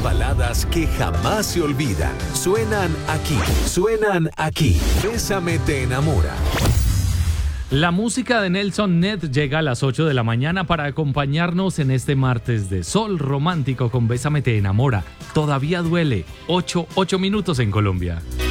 baladas que jamás se olvidan. Suenan aquí. Bésame te enamora. La música de Nelson Ned llega a las 8 de la mañana para acompañarnos en este martes de sol romántico con Bésame te enamora. Todavía duele. 8 minutos en Colombia.